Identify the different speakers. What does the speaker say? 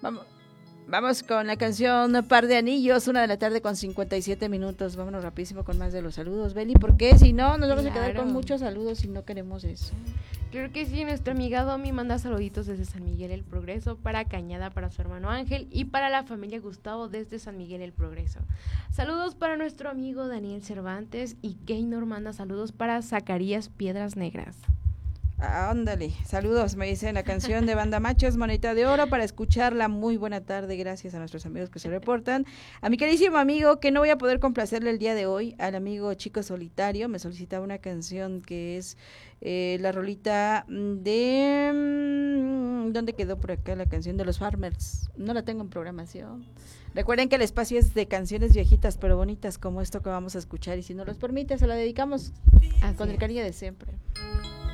Speaker 1: Vamos, vamos con la canción Par de Anillos, 1:57 PM. Vámonos rapidísimo con más de los saludos, Beli, porque si no, nos vamos a quedar con muchos saludos y no queremos eso.
Speaker 2: Claro que sí, nuestra amiga Domi manda saluditos desde San Miguel El Progreso, para Cañada, para su hermano Ángel y para la familia Gustavo desde San Miguel El Progreso. Saludos para nuestro amigo Daniel Cervantes, y Gaynor manda saludos para Zacarías Piedras Negras.
Speaker 1: Ándale, saludos, me dicen la canción de Banda Machos, Monedita de Oro, para escucharla. Muy buena tarde, gracias a nuestros amigos que se reportan. A mi queridísimo amigo, que no voy a poder complacerle el día de hoy, al amigo Chico Solitario, me solicitaba una canción que es la rolita de... ¿Dónde quedó por acá la canción de los Farmers? No la tengo en programación. Recuerden que el espacio es de canciones viejitas pero bonitas como esto que vamos a escuchar, y si nos los permite se la dedicamos con el cariño de siempre.